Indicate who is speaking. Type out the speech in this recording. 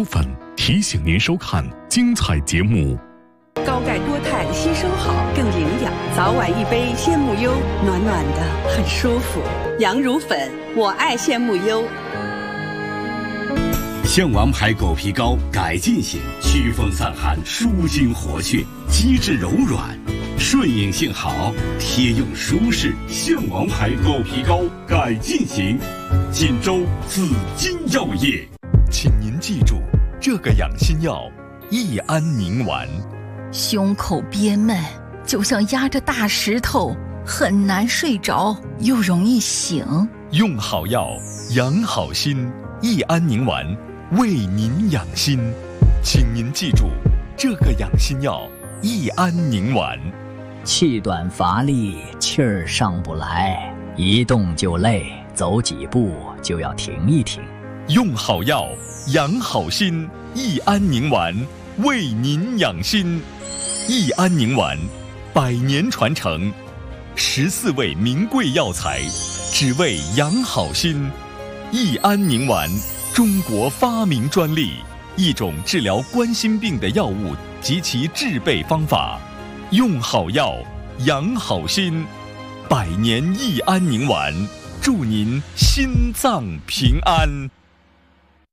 Speaker 1: 分提醒您收看精彩节目。
Speaker 2: 高钙多肽吸收好，更营养。早晚一杯鲜木优，暖暖的，很舒服。羊乳粉，我爱鲜木优。
Speaker 3: 象王牌狗皮膏改进型，祛风散寒，舒筋活血，机制柔软，顺应性好，贴用舒适。象王牌狗皮膏改进型，锦州紫金药业。
Speaker 1: 请您记住，这个养心药益安宁丸。
Speaker 4: 胸口憋闷，就像压着大石头，很难睡着，又容易醒。
Speaker 1: 用好药，养好心，益安宁丸为您养心。请您记住，这个养心药益安宁丸。
Speaker 5: 气短乏力，气儿上不来，一动就累，走几步就要停一停。
Speaker 1: 用好药，养好心，益安宁丸为您养心。益安宁丸100年传承，14味名贵药材，只为养好心。益安宁丸，中国发明专利，一种治疗冠心病的药物及其制备方法。用好药，养好心，100年益安宁丸，祝您心脏平安。